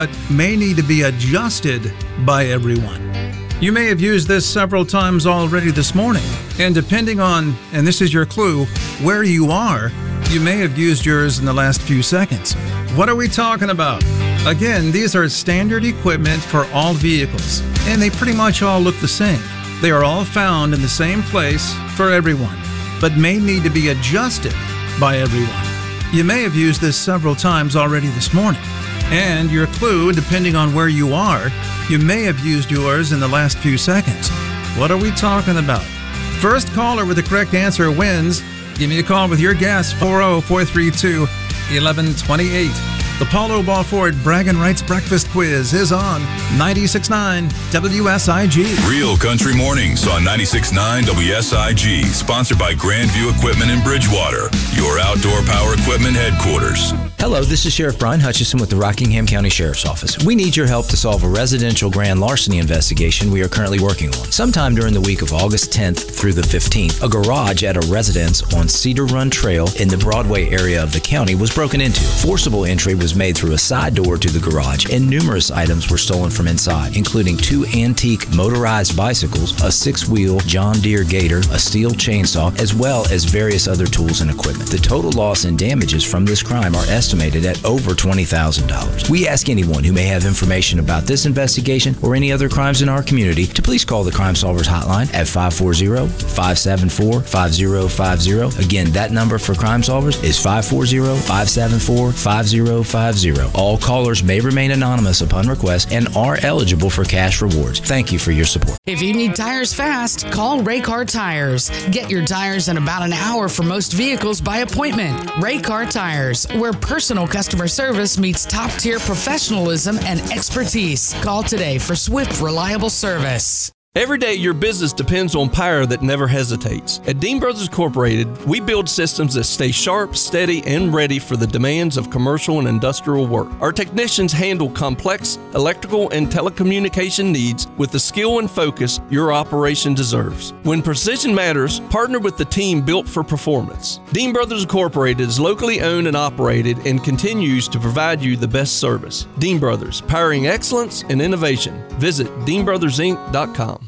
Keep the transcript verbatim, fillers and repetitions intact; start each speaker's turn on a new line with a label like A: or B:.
A: but may need to be adjusted by everyone. You may have used this several times already this morning, and depending on, and this is your clue, where you are, you may have used yours in the last few seconds. What are we talking about? Again, these are standard equipment for all vehicles, and they pretty much all look the same. They are all found in the same place for everyone, but may need to be adjusted by everyone. You may have used this several times already this morning. And your clue, depending on where you are, you may have used yours in the last few seconds. What are we talking about? First caller with the correct answer wins. Give me a call with your guess, four oh four three two, one one two eight. The Paulo Ball Ford Braggin' Rights Breakfast Quiz is on ninety-six point nine W S I G.
B: Real Country Mornings on ninety-six point nine W S I G. Sponsored by Grandview Equipment in Bridgewater, your outdoor power equipment headquarters.
C: Hello, this is Sheriff Brian Hutchison with the Rockingham County Sheriff's Office. We need your help to solve a residential grand larceny investigation we are currently working on. Sometime during the week of August tenth through the fifteenth, a garage at a residence on Cedar Run Trail in the Broadway area of the county was broken into. Forcible entry was made through a side door to the garage, and numerous items were stolen from inside, including two antique motorized bicycles, a six-wheel John Deere Gator, a steel chainsaw, as well as various other tools and equipment. The total loss and damages from this crime are estimated at over twenty thousand dollars. We ask anyone who may have information about this investigation or any other crimes in our community to please call the Crime Solvers hotline at five four zero, five seven four, five zero five zero. Again, that number for Crime Solvers is five four zero, five seven four, five zero five zero. All callers may remain anonymous upon request and are eligible for cash rewards. Thank you for your support.
D: If you need tires fast, call Raycar Tires. Get your tires in about an hour for most vehicles by appointment. Raycar Tires, where personal customer service meets top-tier professionalism and expertise. Call today for swift, reliable service.
E: Every day, your business depends on power that never hesitates. At Dean Brothers Incorporated, we build systems that stay sharp, steady, and ready for the demands of commercial and industrial work. Our technicians handle complex electrical and telecommunication needs with the skill and focus your operation deserves. When precision matters, partner with the team built for performance. Dean Brothers Incorporated is locally owned and operated and continues to provide you the best service. Dean Brothers, powering excellence and innovation. Visit dean brothers inc dot com.